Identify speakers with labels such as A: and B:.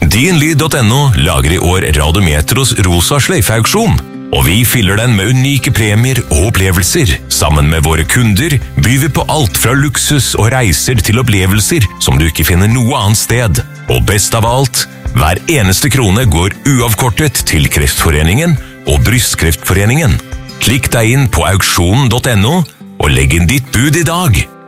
A: Dinlyd.no lager i år Radiometros rosa sløyfeauksjon, og vi fyller den med unike premier og opplevelser. Sammen med våre kunder byr vi på alt fra luksus og reiser til opplevelser som du ikke finner noe annet sted. Og best av alt, hver eneste krone går uavkortet til Kreftforeningen og Brystkreftforeningen. Klikk deg inn på auksjonen.no og legg inn ditt bud i dag.